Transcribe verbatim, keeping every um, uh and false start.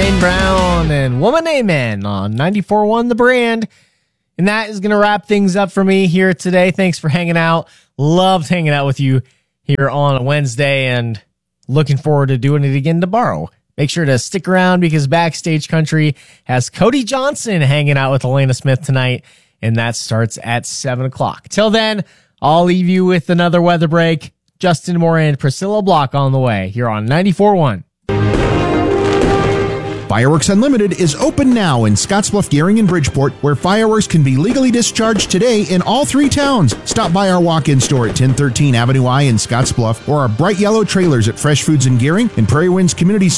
Dane Brown and Woman Amen on ninety-four point one The Brand. And that is going to wrap things up for me here today. Thanks for hanging out. Loved hanging out with you here on a Wednesday and looking forward to doing it again tomorrow. Make sure to stick around because Backstage Country has Cody Johnson hanging out with Elena Smith tonight, and that starts at seven o'clock. Till then, I'll leave you with another weather break. Justin Moore and Priscilla Block on the way here on ninety-four point one. Fireworks Unlimited is open now in Scottsbluff, Gearing, and Bridgeport, where fireworks can be legally discharged today in all three towns. Stop by our walk-in store at ten thirteen Avenue I in Scottsbluff, or our bright yellow trailers at Fresh Foods in Gearing and Prairie Winds Community